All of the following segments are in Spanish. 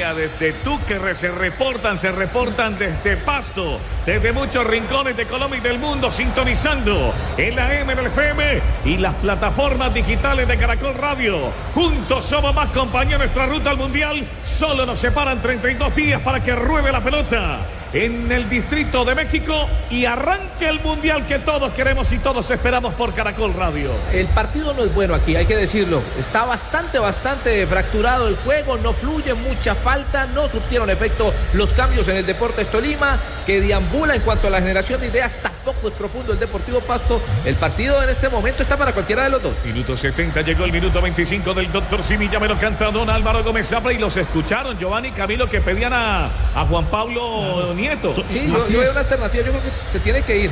Vaya, desde Túquerre se reportan desde Pasto, desde muchos rincones de Colombia y del mundo, sintonizando en la AM, en el FM y las plataformas digitales de Caracol Radio. Juntos somos más compañía en nuestra ruta al Mundial. Solo nos separan 32 días para que ruede la pelota en el Distrito de México y arranque el Mundial que todos queremos y todos esperamos por Caracol Radio. El partido no es bueno aquí, hay que decirlo. Está bastante fracturado el juego, no fluye, mucha falta, no surtieron efecto los cambios en el Deportes Tolima, que deambula en cuanto a la generación de ideas. Tampoco es profundo el Deportivo Pasto. El partido en este momento está para cualquiera de los dos. Minuto 70, llegó el minuto 25 del Dr. Simi, ya me lo canta don Álvaro Gómez Zafra y los escucharon, Giovanni y Camilo, que pedían a Juan Pablo Nieto. Sí, yo veo una alternativa, yo creo que se tiene que ir.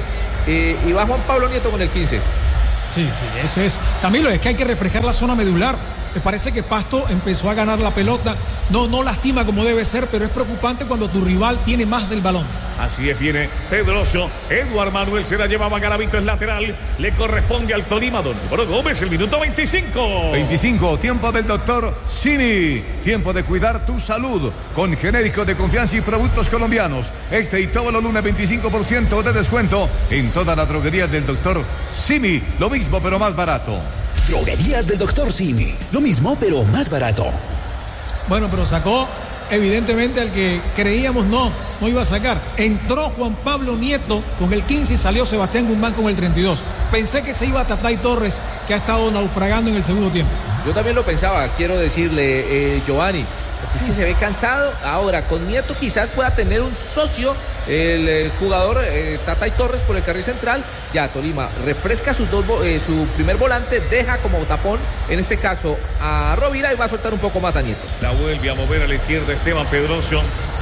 Y va Juan Pablo Nieto con el 15. Sí, eso es. Camilo, es que hay que refrescar la zona medular. Me parece que Pasto empezó a ganar la pelota. No lastima como debe ser, pero es preocupante cuando tu rival tiene más el balón. Así es, viene Pedroso. Eduard Manuel se la llevaba, Garavito es lateral. Le corresponde al Tolima, don Álvaro Gómez, el minuto 25. 25, tiempo del doctor Simi. Tiempo de cuidar tu salud con genéricos de confianza y productos colombianos. Este y todos los lunes 25% de descuento en todas las droguerías del doctor Simi. Lo mismo pero más barato. Droguerías del Dr. Simi. Lo mismo, pero más barato. Bueno, pero sacó evidentemente al que creíamos no iba a sacar. Entró Juan Pablo Nieto con el 15 y salió Sebastián Guzmán con el 32. Pensé que se iba Tatay Torres, que ha estado naufragando en el segundo tiempo. Yo también lo pensaba, quiero decirle, Giovanni. Es que se ve cansado. Ahora, con Nieto quizás pueda tener un socio, el jugador Tatay Torres por el carril central. Ya Tolima refresca su primer volante, deja como tapón, en este caso, a Rovira, y va a soltar un poco más a Nieto. La vuelve a mover a la izquierda Esteban Pedroso.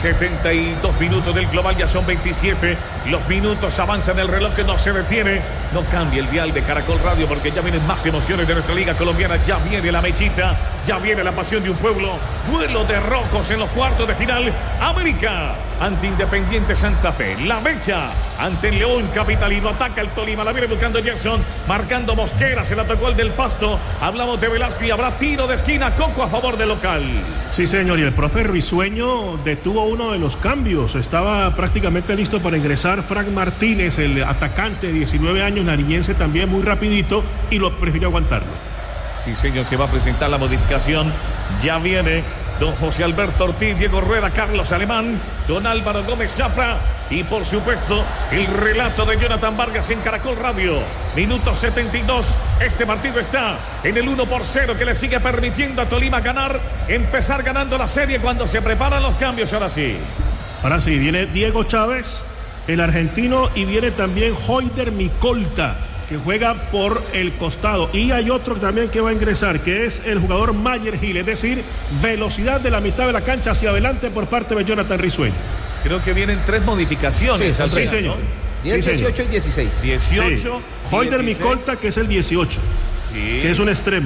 72 minutos del global, ya son 27. Los minutos avanzan, el reloj que no se detiene. No cambia el dial de Caracol Radio porque ya vienen más emociones de nuestra liga colombiana. Ya viene la mechita, ya viene la pasión de un pueblo. Duelo de rojos en los cuartos de final. América ante Independiente Santa Fe. La mecha ante el León Capitalino. Ataca el Tolima, la viene buscando Gerson, marcando Mosquera, se la tocó el del Pasto. Hablamos de Velasco y habrá tiro de esquina. Coco a favor del local. Sí, señor, y el profe Risueño detuvo uno de los cambios. Estaba prácticamente listo para ingresar Frank Martínez, el atacante de 19 años, nariñense también, muy rapidito, y lo prefirió aguantarlo. Sí, señor, se va a presentar la modificación. Ya viene don José Alberto Ortiz, Diego Rueda, Carlos Alemán, don Álvaro Gómez Zafra y por supuesto el relato de Jonathan Vargas en Caracol Radio. Minuto 72, este partido está en el 1-0 que le sigue permitiendo a Tolima ganar, empezar ganando la serie cuando se preparan los cambios. Ahora sí, viene Diego Chávez, el argentino, y viene también Hoyder Micolta, que juega por el costado, y hay otro también que va a ingresar, que es el jugador Mayer Gil, es decir, velocidad de la mitad de la cancha hacia adelante por parte de Jonathan Risueño. Creo que vienen 3 modificaciones. Sí, señor. 10, 18 y 16. 18. Sí. Hoyder Micolta, que es el 18, sí, que es un extremo.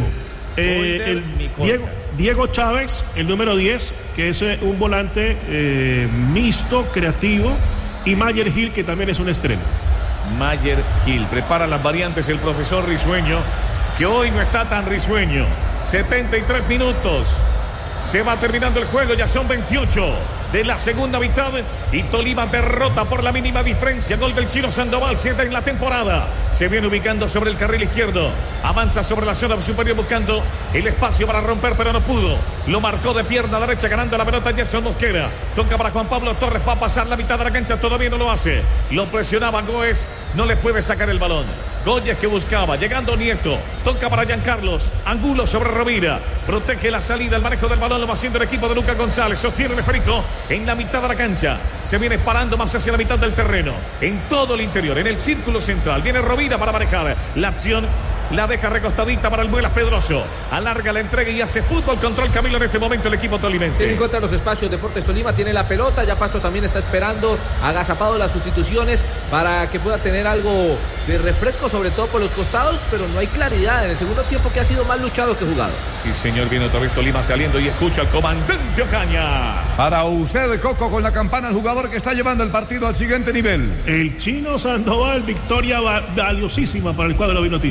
Diego Chávez, el número 10, que es un volante mixto, creativo, y Mayer Gil, que también es un extremo. Mayer Gil, prepara las variantes el profesor Risueño, que hoy no está tan risueño. 73 minutos, se va terminando el juego, ya son 28 de la segunda mitad y Tolima derrota por la mínima diferencia. Gol del Chino Sandoval, 7 en la temporada. Se viene ubicando sobre el carril izquierdo, avanza sobre la zona superior buscando el espacio para romper, pero no pudo. Lo marcó de pierna derecha, ganando la pelota Gerson Mosquera. Toca para Juan Pablo Torres, va a pasar la mitad de la cancha, todavía no lo hace. Lo presionaba Goes, no le puede sacar el balón. Goyes que buscaba, llegando Nieto, toca para Giancarlos, Angulo sobre Rovira, protege la salida, el manejo del balón lo va haciendo el equipo de Lucas González, sostiene el esférico en la mitad de la cancha, se viene parando más hacia la mitad del terreno, en todo el interior, en el círculo central, viene Rovira para manejar la acción, la deja recostadita para el Muelas Pedroso, alarga la entrega y hace fútbol, control Camilo en este momento el equipo tolimense. Se encuentra los espacios, Deportes Tolima tiene la pelota, ya Pasto también está esperando, agazapado las sustituciones para que pueda tener algo de refresco, sobre todo por los costados, pero no hay claridad en el segundo tiempo, que ha sido más luchado que jugado. Sí, señor, viene otra vez Tolima saliendo y escucha al comandante Ocaña. Para usted, Coco, con la campana, el jugador que está llevando el partido al siguiente nivel. El Chino Sandoval, victoria valiosísima para el cuadro vinotinto. Sandoval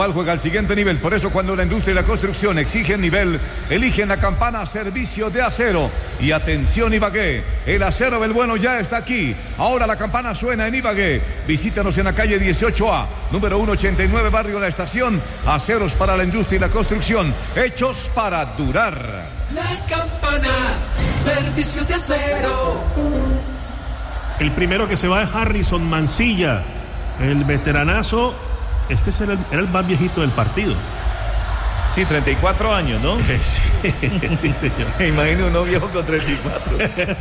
Global juega al siguiente nivel. Por eso cuando la industria y la construcción exigen nivel, eligen la campana Servicio de Acero. Y atención Ibagué, el acero del bueno ya está aquí. Ahora la campana suena en Ibagué. Visítanos en la calle 18A, número 189, barrio La Estación. Aceros para la industria y la construcción, hechos para durar. La campana, Servicio de Acero. El primero que se va es Harrison Mancilla, el veteranazo. Este era el más viejito del partido. Sí, 34 años, ¿no? Sí, sí, señor. Me imagino uno viejo con 34.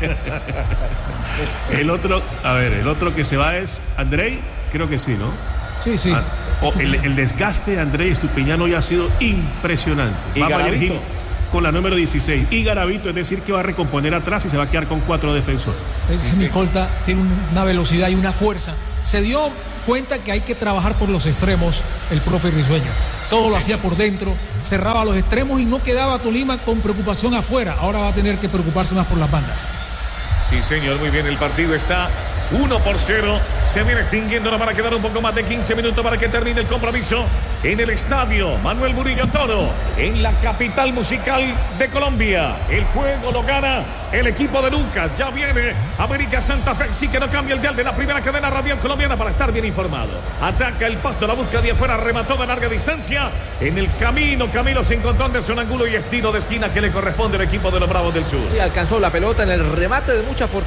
El otro que se va es Andrei, creo que sí, ¿no? Sí, sí. El desgaste de Andrei Estupiñán hoy ha sido impresionante. Y Va a Garavito elegir con la número 16. Y Garavito, es decir, que va a recomponer atrás y se va a quedar con 4 defensores. Ese Micolta tiene una velocidad y una fuerza. Se dio cuenta que hay que trabajar por los extremos el profe Risueño. Todo lo hacía por dentro, cerraba los extremos y no quedaba Tolima con preocupación afuera. Ahora va a tener que preocuparse más por las bandas. Sí, señor, muy bien. El partido está 1-0. Se viene extinguiendo. Van a quedar un poco más de 15 minutos para que termine el compromiso en el estadio Manuel Murillo Toro, en la capital musical de Colombia. El juego lo gana el equipo de Lucas. Ya viene América Santa Fe. Sí que no cambia el dial de la primera cadena radial colombiana para estar bien informado. Ataca el Pasto, la busca de afuera, remató de larga distancia. En el camino se encontró Anderson Angulo y estilo de esquina que le corresponde al equipo de los Bravos del Sur. Sí, alcanzó la pelota en el remate de mucha fortuna.